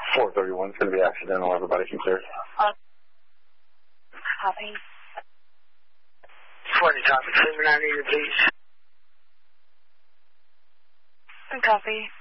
431 is going to be accidental. Everybody considered. Copy. 20, copy. 798, please. Copy.